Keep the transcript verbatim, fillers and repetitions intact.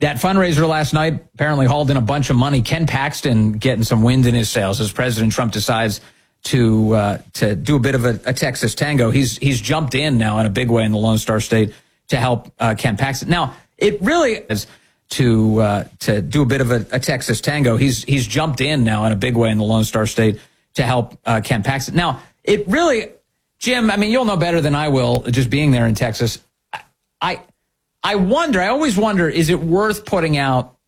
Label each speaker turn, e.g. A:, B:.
A: That fundraiser last night apparently hauled in a bunch of money. Ken Paxton getting some wind in his sails as President Trump decides to uh, to do a bit of a, a Texas tango. He's he's jumped in now in a big way in the Lone Star State to help uh, Ken Paxton. Now it really is to uh, to do a bit of a, a Texas tango. He's he's jumped in now in a big way in the Lone Star State to help uh, Ken Paxton. Now it really, Jim, I mean, you'll know better than I will, just being there in Texas. I I wonder, I always wonder, is it worth putting out